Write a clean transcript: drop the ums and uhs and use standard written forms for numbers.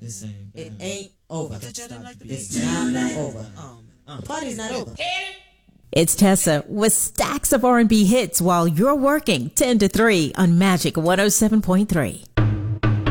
It ain't over. It's not over. The party's not over. It's Tessa with stacks of R&B hits while you're working 10 to 3 on Magic 107.3.